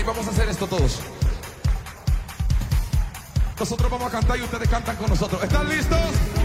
vamos a hacer esto todos. Nosotros vamos a cantar y ustedes cantan con nosotros. ¿Están listos?